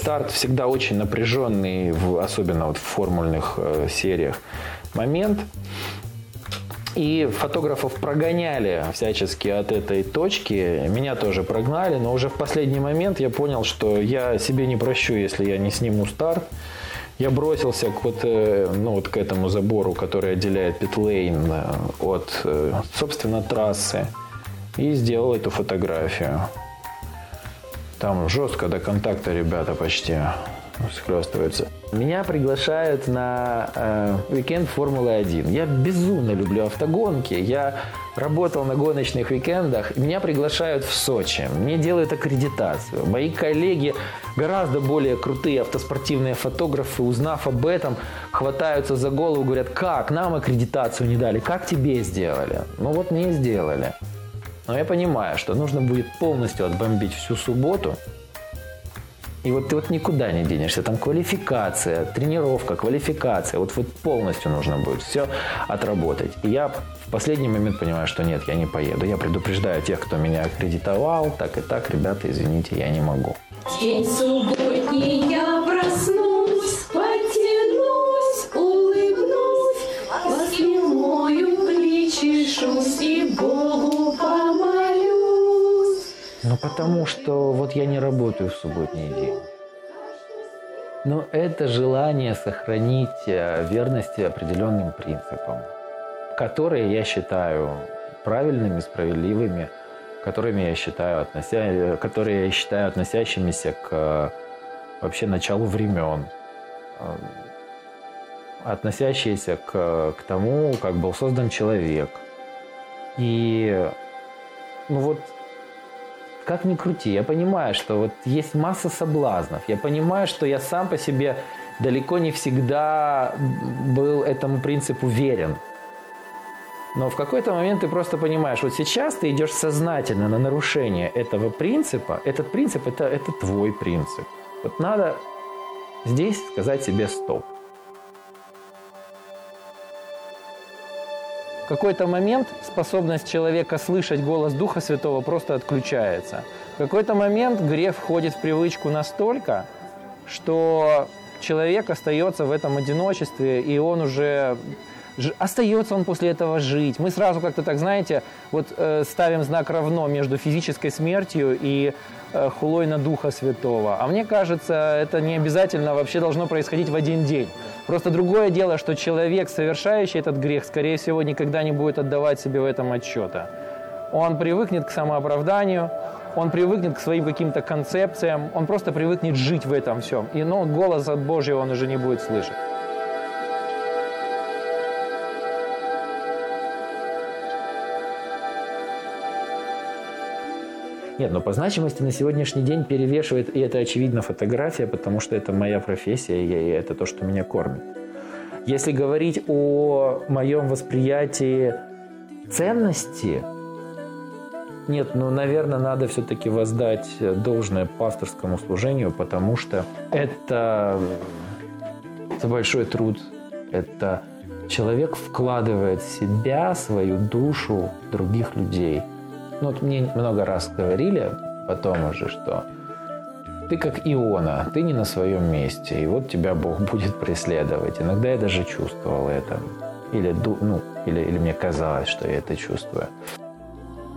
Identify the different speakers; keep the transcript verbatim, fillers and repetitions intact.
Speaker 1: старт всегда очень напряженный, в, особенно вот в формульных э, сериях, момент. И фотографов прогоняли всячески от этой точки. Меня тоже прогнали, но уже в последний момент я понял, что я себе не прощу, если я не сниму старт. Я бросился к, вот, ну, вот к этому забору, который отделяет питлейн от, собственно, трассы. И сделал эту фотографию. Там жестко до контакта ребята почти схлестываются. Меня приглашают на э, уикенд Формулы один. Я безумно люблю автогонки. Я работал на гоночных уикендах. Меня приглашают в Сочи. Мне делают аккредитацию. Мои коллеги, гораздо более крутые автоспортивные фотографы, узнав об этом, хватаются за голову, говорят: как, нам аккредитацию не дали, как тебе сделали? Ну вот мне сделали. Но я понимаю, что нужно будет полностью отбомбить всю субботу. И вот ты вот никуда не денешься. Там квалификация, тренировка, квалификация. Вот, вот полностью нужно будет все отработать. И я в последний момент понимаю, что нет, я не поеду. Я предупреждаю тех, кто меня аккредитовал. Так и так, ребята, извините, я не могу.
Speaker 2: День субботний, я проснусь, потянусь, улыбнусь, восьмою причешусь и Богу помолюсь.
Speaker 1: Ну, потому что вот я не работаю в субботний день. Но это желание сохранить верность определенным принципам, которые я считаю правильными, справедливыми, которыми я считаю, относя... которые я считаю относящимися к вообще началу времен, относящиеся к, к тому, как был создан человек. И ну вот, как ни крути, я понимаю, что вот есть масса соблазнов. Я понимаю, что я сам по себе далеко не всегда был этому принципу верен. Но в какой-то момент ты просто понимаешь, вот сейчас ты идешь сознательно на нарушение этого принципа. Этот принцип это, – это твой принцип. Вот надо здесь сказать себе стоп. В какой-то момент способность человека слышать голос Духа Святого просто отключается. В какой-то момент грех входит в привычку настолько, что человек остается в этом одиночестве, и он уже... Остается он после этого жить. Мы сразу как-то так, знаете, вот э, ставим знак равно между физической смертью и э, хулой на Духа Святого. А мне кажется, это не обязательно вообще должно происходить в один день. Просто другое дело, что человек, совершающий этот грех, скорее всего, никогда не будет отдавать себе в этом отчета. Он привыкнет к самооправданию, он привыкнет к своим каким-то концепциям, он просто привыкнет жить в этом всем. И ну, голос от Божьего он уже не будет слышать. Нет, но по значимости на сегодняшний день перевешивает, и это очевидно, фотография, потому что это моя профессия, и это то, что меня кормит. Если говорить о моем восприятии ценности, нет, ну, наверное, надо все-таки воздать должное пасторскому служению, потому что это, это большой труд, это человек вкладывает в себя, свою душу в других людей. Ну, вот мне много раз говорили потом уже, что ты как Иона, ты не на своем месте, и вот тебя Бог будет преследовать. Иногда я даже чувствовал это. Или, ну, или, или мне казалось, что я это чувствую.